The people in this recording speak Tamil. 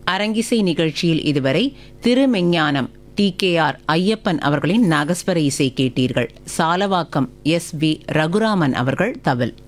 அரங்கிசை நிகழ்ச்சியில் இதுவரை திருமெஞ்ஞானம் TKR ஐயப்பன் அவர்களின் நாகஸ்வர இசை கேட்டீர்கள். சாலவாக்கம் SV ரகுராமன் அவர்கள் தவில்.